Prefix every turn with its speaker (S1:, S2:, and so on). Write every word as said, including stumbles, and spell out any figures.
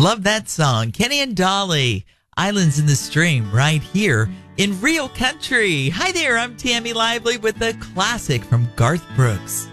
S1: Love that song. Kenny and Dolly, Islands in the Stream, right here in Real Country. Hi there, I'm Tammy Lively with a classic from Garth Brooks.